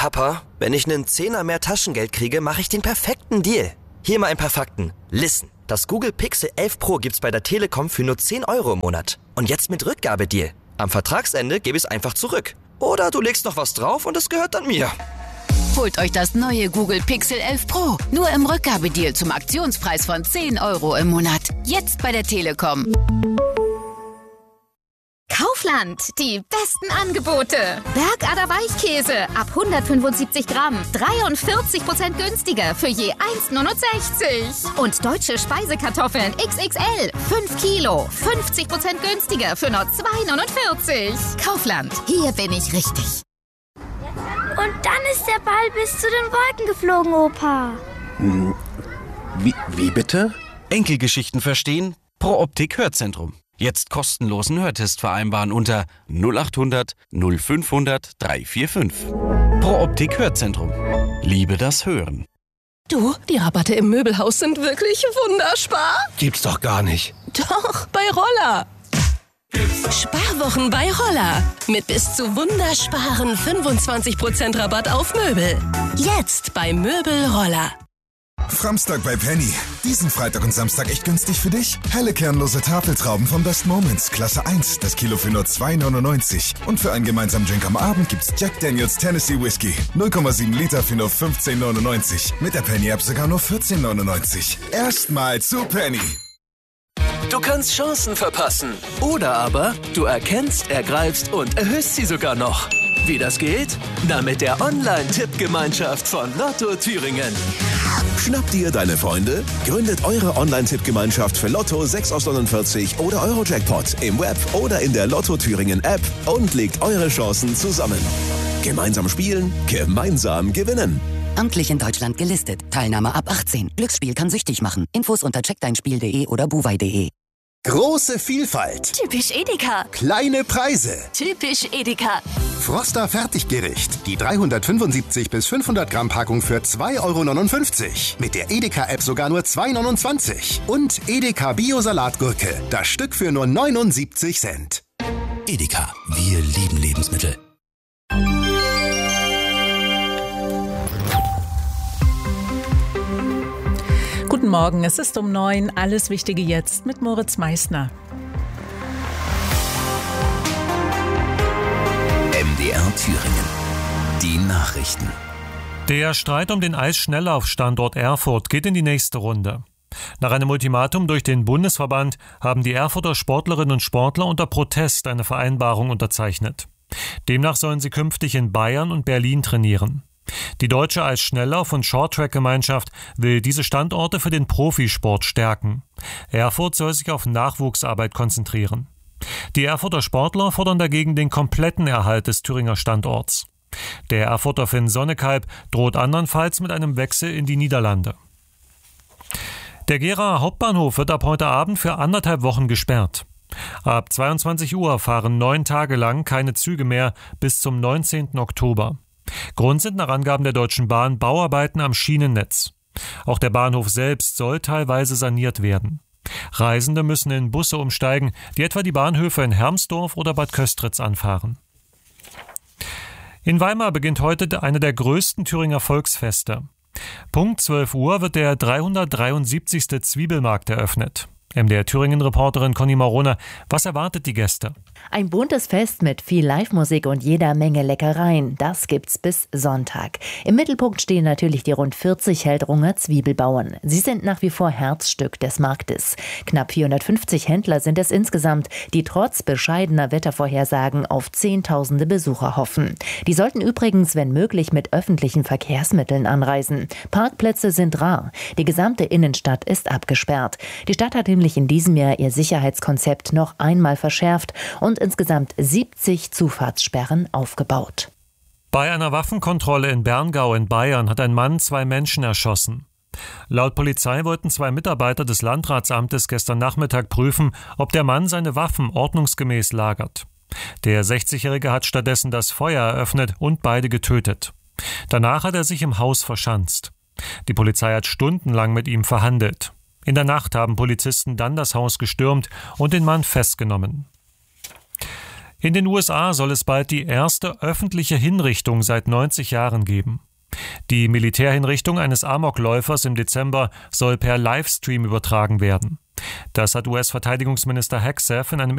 Papa, wenn ich einen Zehner mehr Taschengeld kriege, mache ich den perfekten Deal. Hier mal ein paar Fakten. Listen, das Google Pixel 11 Pro gibt's bei der Telekom für nur 10 € im Monat. Und jetzt mit Rückgabedeal. Am Vertragsende gebe ich es einfach zurück. Oder du legst noch was drauf und es gehört dann mir. Holt euch das neue Google Pixel 11 Pro. Nur im Rückgabedeal zum Aktionspreis von 10 € im Monat. Jetzt bei der Telekom. Kaufland, die besten Angebote. Bergader Weichkäse ab 175 Gramm, 43% günstiger für je 1,69 €. Und deutsche Speisekartoffeln XXL, 5 Kilo, 50% günstiger für nur 2,49 €. Kaufland, hier bin ich richtig. Und dann ist der Ball bis zu den Wolken geflogen, Opa. Wie bitte? Enkelgeschichten verstehen? Pro Optik Hörzentrum. Jetzt kostenlosen Hörtest vereinbaren unter 0800 0500 345. Pro Optik Hörzentrum. Liebe das Hören. Du, die Rabatte im Möbelhaus sind wirklich wunderspar. Gibt's doch gar nicht. Doch, bei Roller. Sparwochen bei Roller. Mit bis zu wundersparen 25% Rabatt auf Möbel. Jetzt bei Möbel Roller. Framstag bei Penny. Diesen Freitag und Samstag echt günstig für dich. Helle kernlose Tafeltrauben vom Best Moments, Klasse 1, das Kilo für nur 2,99 €. Und für einen gemeinsamen Drink am Abend gibt's Jack Daniels Tennessee Whiskey. 0,7 Liter für nur 15,99 €. Mit der Penny-App sogar nur 14,99 €. Erstmal zu Penny. Du kannst Chancen verpassen. Oder aber du erkennst, ergreifst und erhöhst sie sogar noch. Wie das geht? Na, mit der Online-Tippgemeinschaft von Lotto Thüringen. Schnappt ihr deine Freunde? Gründet eure Online-Tippgemeinschaft für Lotto 6 aus 49 oder Eurojackpot im Web oder in der Lotto Thüringen App und legt eure Chancen zusammen. Gemeinsam spielen, gemeinsam gewinnen. Amtlich in Deutschland gelistet. Teilnahme ab 18. Glücksspiel kann süchtig machen. Infos unter checkdeinspiel.de oder buwei.de. Große Vielfalt. Typisch Edeka. Kleine Preise. Typisch Edeka. Froster Fertiggericht. Die 375 bis 500 Gramm Packung für 2,59 €. Mit der Edeka-App sogar nur 2,29 €. Und Edeka Bio-Salatgurke. Das Stück für nur 79 Cent. Edeka. Wir lieben Lebensmittel. Guten Morgen, es ist um 9, alles Wichtige jetzt mit Moritz Meissner. MDR Thüringen. Die Nachrichten. Der Streit um den Eisschnelllaufstandort Erfurt geht in die nächste Runde. Nach einem Ultimatum durch den Bundesverband haben die Erfurter Sportlerinnen und Sportler unter Protest eine Vereinbarung unterzeichnet. Demnach sollen sie künftig in Bayern und Berlin trainieren. Die Deutsche Eisschnelllauf- und Shorttrack-Gemeinschaft will diese Standorte für den Profisport stärken. Erfurt soll sich auf Nachwuchsarbeit konzentrieren. Die Erfurter Sportler fordern dagegen den kompletten Erhalt des Thüringer Standorts. Der Erfurter Finn Sonnekalb droht andernfalls mit einem Wechsel in die Niederlande. Der Geraer Hauptbahnhof wird ab heute Abend für 1,5 Wochen gesperrt. Ab 22 Uhr fahren 9 Tage lang keine Züge mehr bis zum 19. Oktober. Grund sind nach Angaben der Deutschen Bahn Bauarbeiten am Schienennetz. Auch der Bahnhof selbst soll teilweise saniert werden. Reisende müssen in Busse umsteigen, die etwa die Bahnhöfe in Hermsdorf oder Bad Köstritz anfahren. In Weimar beginnt heute eine der größten Thüringer Volksfeste. Punkt 12 Uhr wird der 373. Zwiebelmarkt eröffnet. MDR Thüringen-Reporterin Conny Marona, was erwartet die Gäste? Ein buntes Fest mit viel Live-Musik und jeder Menge Leckereien. Das gibt's bis Sonntag. Im Mittelpunkt stehen natürlich die rund 40 Heldrunger Zwiebelbauern. Sie sind nach wie vor Herzstück des Marktes. Knapp 450 Händler sind es insgesamt, die trotz bescheidener Wettervorhersagen auf Zehntausende Besucher hoffen. Die sollten übrigens, wenn möglich, mit öffentlichen Verkehrsmitteln anreisen. Parkplätze sind rar. Die gesamte Innenstadt ist abgesperrt. Die Stadt hat nämlich in diesem Jahr ihr Sicherheitskonzept noch einmal verschärft und insgesamt 70 Zufahrtssperren aufgebaut. Bei einer Waffenkontrolle in Berngau in Bayern hat ein Mann 2 Menschen erschossen. Laut Polizei wollten 2 Mitarbeiter des Landratsamtes gestern Nachmittag prüfen, ob der Mann seine Waffen ordnungsgemäß lagert. Der 60-Jährige hat stattdessen das Feuer eröffnet und beide getötet. Danach hat er sich im Haus verschanzt. Die Polizei hat stundenlang mit ihm verhandelt. In der Nacht haben Polizisten dann das Haus gestürmt und den Mann festgenommen. In den USA soll es bald die erste öffentliche Hinrichtung seit 90 Jahren geben. Die Militärhinrichtung eines Amokläufers im Dezember soll per Livestream übertragen werden. Das hat US-Verteidigungsminister Hegseth in einem